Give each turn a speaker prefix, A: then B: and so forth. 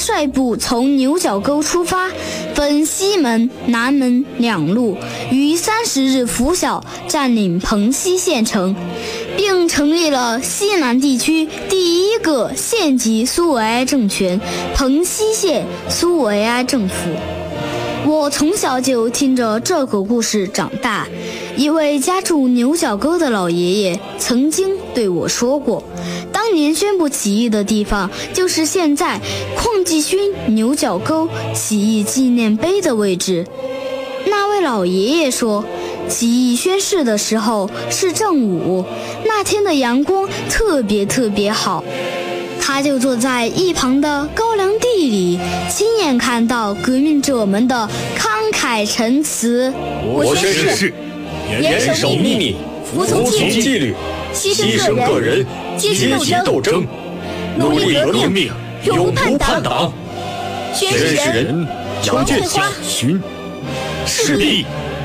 A: 率部从牛角沟出发，分西门、南门两路，于30日拂晓占领彭溪县城，并成立了西南地区第一个县级苏维埃政权——彭溪县苏维埃政府。我从小就听着这个故事长大，一位家住牛角沟的老爷爷曾经对我说过，当年宣布起义的地方就是现在邝继勋牛角沟起义纪念碑的位置。那位老爷爷说，起义宣誓的时候是正午，那天的阳光特别好，他就坐在一旁的高粱地里，亲眼看到革命者们的慷慨陈词。
B: 我宣誓严守秘密，服从纪律，牺牲个人，阶级斗争，努力革命，永不叛党。宣誓人杨建花，士毕。